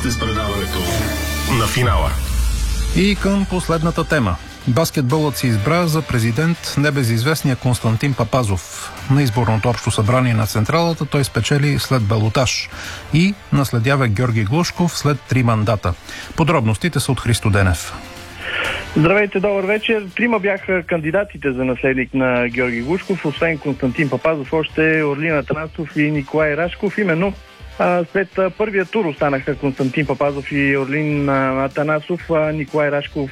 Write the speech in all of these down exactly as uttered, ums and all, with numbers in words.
сте с предаването на финала. И към последната тема. Баскетболът се избра за президент небезизвестния Константин Папазов. На изборното общо събрание на Централата той спечели след балотаж и наследява Георги Глушков след три мандата. Подробностите са от Христо Денев. Здравейте, добър вечер. Трима бяха кандидатите за наследник на Георги Глушков, освен Константин Папазов, още Орлин Атанасов и Николай Рашков. Именно след първия тур останаха Константин Папазов и Орлин Атанасов. Николай Рашков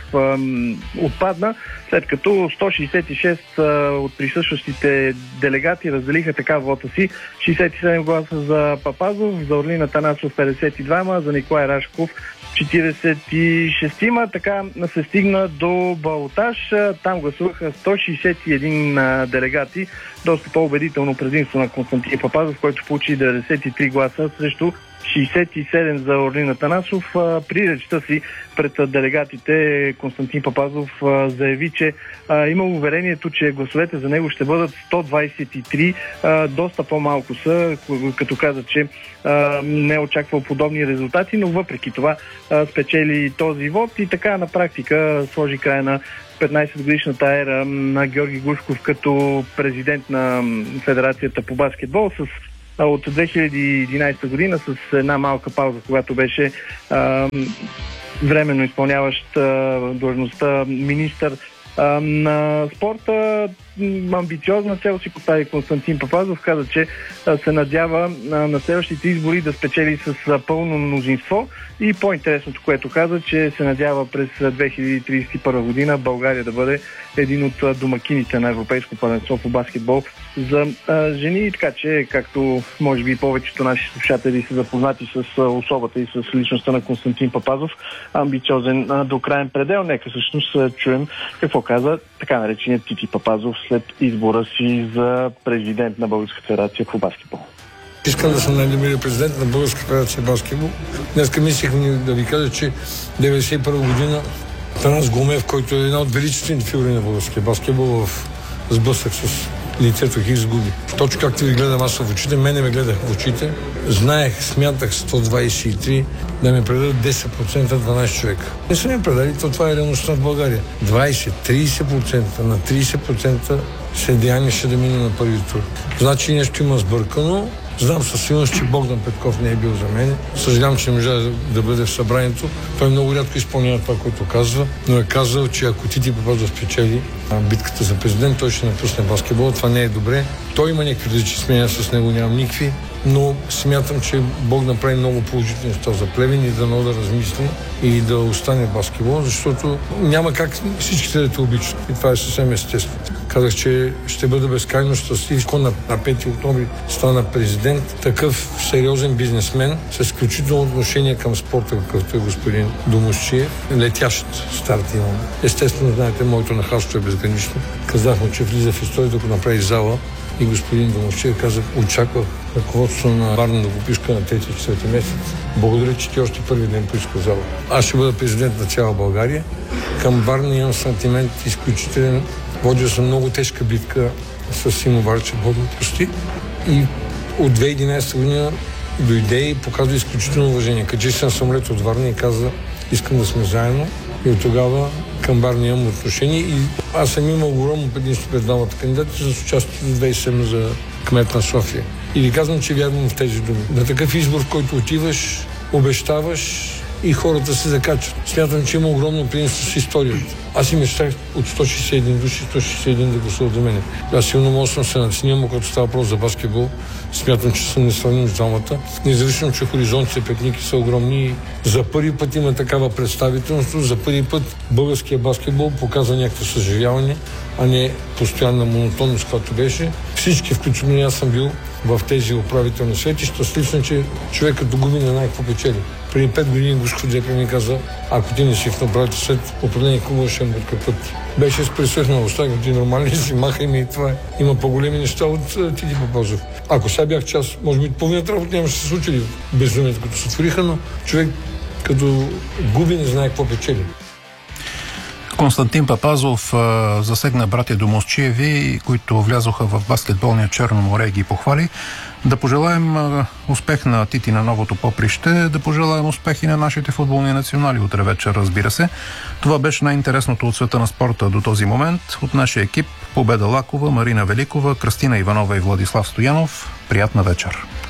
отпадна, след като сто шейсет и шест от присъстващите делегати разделиха така вота си. шейсет и седем гласа за Папазов, за Орлин Атанасов петдесет и два, за Николай Рашков четиридесет и шест. Така се стигна до балотаж. Там гласуваха сто шейсет и един делегати. Доста по-убедително предимство на Константин Папазов, който получи деветдесет и три гласа срещу шейсет и седем за Орлин Атанасов. При речта си пред делегатите Константин Папазов заяви, че има уверението, че гласовете за него ще бъдат сто двадесет и три. Доста по-малко са, като каза, че не е очаквал подобни резултати, но въпреки това спечели този вод и така на практика сложи край на петнадесетгодишната ера на Георги Глушков като президент на Федерацията по баскетбол с от две хиляди и единадесета година с една малка пауза, когато беше а, временно изпълняващ а, длъжността министър а, на спорта. Амбициозна цел си постави Константин Папазов. Каза, че а, се надява а, на следващите избори да спечели с а, пълно мнозинство. И по-интересното, което каза, че се надява през две хиляди тридесет и първа година България да бъде един от домакините на Европейско първенство по баскетбол за а, жени. Така че, както може би повечето наши слушатели са запознати с а, особата и с личността на Константин Папазов, амбициозен а, до краен предел. Нека всъщност а, чуем какво каза така нареченият Тити Папазов след избора си за президент на Българската федерация по баскетбол. Искам да съм най-добрият президент на Българската федерация баскетбол. Днеска мислих да ви кажа, че деветдесет и първа година Танас Гомев, който е една от величествените фигури на българския баскетбол, в сблъсък с лицето ги изгуби. Точно както ви гледам аз в очите, мене ме гледах в очите. Знаех, смятах сто двадесет и три да ме предадат десет процента дванадесет човека. Не са ми предали, то това е реалността в България. двадесет до тридесет процента, на тридесет процента се деянише да мине на първи тур. Значи нещо има сбъркано. Знам със сигурност, че Богдан Петков не е бил за мен. Съжалявам, че не можа да, да бъде в събранието. Той много рядко изпълнява това, което казва, но е казал, че ако Тити Папазов спечели битката за президент, той ще напусне баскетбол. Това не е добре. Той има някакви различни смения, с него нямам никакви, но смятам, че Богдан прави много положителни неща за Плевен и да много да размисли и да остане баскетбол, защото няма как всичките да те обичат. И това е съвсем естествено. Казах, че ще бъда безкрайно щастлив. На, на пети октомври стана президент, такъв сериозен бизнесмен с изключително отношение към спорта, какъвто е господин Домусчиев. Летящ старт имам. Естествено, знаете, моето нахалство е безгранично. Казах му, че влиза в историята, ако направи зала. И господин Домусчиев каза, очаквах ръководството на Варна да го писка на трети и четвърти месец. Благодаря, че ти още първи ден поиска зала. Аз ще бъда президент на цяла България. Към Варна имам сантимент изключителен. Водил съм много тежка битка с Симо Варчев, Бог му прости. И от две хиляди и единадесета година дойде и показва изключително уважение. Качи се на самолет от Варна и каза, искам да сме заедно. И от тогава към Варна имам отношение. И аз съм имал огромно предимство пред двамата кандидати с участието в две хиляди и седма за кмет на София. И ви казвам, че вярвам в тези думи. На такъв избор, в който отиваш, обещаваш и хората се закачат. Смятам, че има огромно предимство с историята. Аз и мечтах от сто шейсет и един души, сто шейсет и един да гласуват за мене. Аз силно мога съм се наценил, но когато става въпрос за баскетбол, смятам, че съм несравним с двамата. Независимо, че хоризонтите петники са огромни. За първи път има такава представителност, за първи път българския баскетбол показва някакво съживяване, а не постоянна монотонност, която беше. Всички, включително аз съм бил в тези управителни свети, щастлив съм, че човекът до губи не знае какво печели. Преди пет години Глушков Джепи ми каза, ако ти не си в направите свет, определени клубове ще ме подкрепят. Беше с присъхналостта, ако ти нормални си, махай ми и това. Има по-големи неща от Тити Папазов. Ако сега бях част, може би половината работа нямаше се случили безумието, като се отвориха, но човек като губи не знае какво печели. Константин Папазов а, засегна братя Домосчиеви, които влязоха в баскетболния Черно море и ги похвали. Да пожелаем а, успех на Тити на новото поприще, да пожелаем успех и на нашите футболни национали утре вечер, разбира се. Това беше най-интересното от света на спорта до този момент. От нашия екип Победа Лакова, Марина Великова, Кръстина Иванова и Владислав Стоянов. Приятна вечер!